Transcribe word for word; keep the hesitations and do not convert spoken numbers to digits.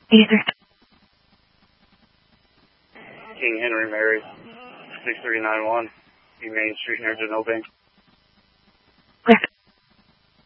Either. King Henry Mary, six three nine one, Main Street near Genoa Bank.